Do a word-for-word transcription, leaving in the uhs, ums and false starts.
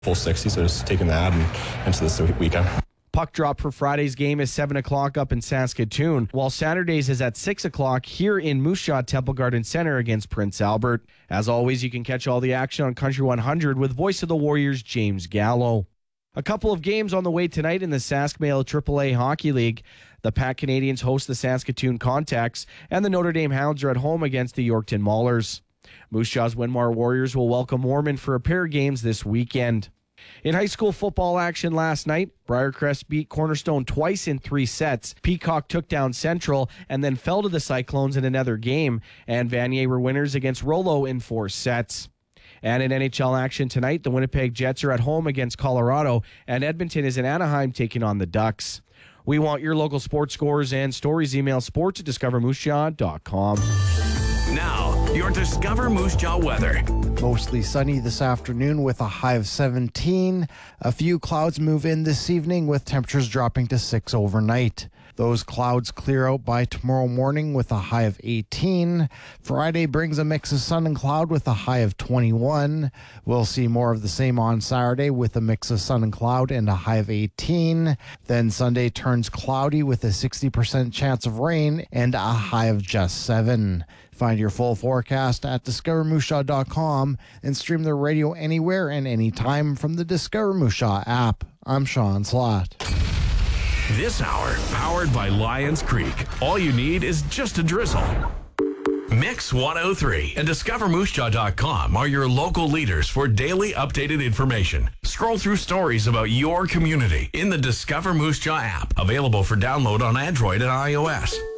full sixty, so just taking that and into this weekend. Puck drop for Friday's game is seven o'clock up in Saskatoon, while Saturday's is at six o'clock here in Moose Jaw Temple Garden Center against Prince Albert. As always, you can catch all the action on Country one hundred with voice of the Warriors, James Gallo. A couple of games on the way tonight in the Saskmail triple A Hockey League. The Pack Canadians host the Saskatoon Contacts, and the Notre Dame Hounds are at home against the Yorkton Maulers. Moose Jaw's Winmar Warriors will welcome Mormon for a pair of games this weekend. In high school football action last night, Briarcrest beat Cornerstone twice in three sets. Peacock took down Central and then fell to the Cyclones in another game, and Vanier were winners against Rollo in four sets. And in N H L action tonight, the Winnipeg Jets are at home against Colorado, and Edmonton is in Anaheim taking on the Ducks. We want your local sports scores and stories. Email sports at discover moose jaw dot com. Now, your Discover Moose Jaw weather. Mostly sunny this afternoon with a high of seventeen. A few clouds move in this evening with temperatures dropping to six overnight. Those clouds clear out by tomorrow morning with a high of eighteen. Friday brings a mix of sun and cloud with a high of twenty-one. We'll see more of the same on Saturday with a mix of sun and cloud and a high of eighteen. Then Sunday turns cloudy with a sixty percent chance of rain and a high of just seven. Find your full forecast at discover moose jaw dot com and stream the radio anywhere and anytime from the Discover Moose Jaw app. I'm Sean Slott. This hour, powered by Lions Creek. All you need is just a drizzle. Mix one oh three and discover moose jaw dot com are your local leaders for daily updated information. Scroll through stories about your community in the Discover Moose Jaw app, available for download on Android and iOS.